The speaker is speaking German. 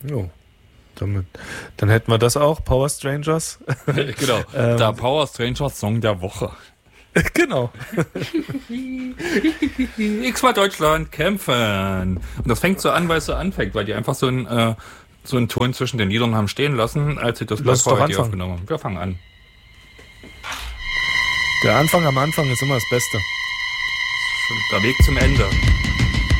Jo. Dann hätten wir das auch, Power Strangers. Genau, der Power Strangers Song der Woche. Genau. X-mal Deutschland kämpfen. Und das fängt so an, weil es so anfängt, weil die einfach so einen Ton zwischen den Liedern haben stehen lassen, als sie das Lass doch anfangen. aufgenommen haben. Wir fangen an. Der Anfang am Anfang ist immer das Beste. Der Weg zum Ende.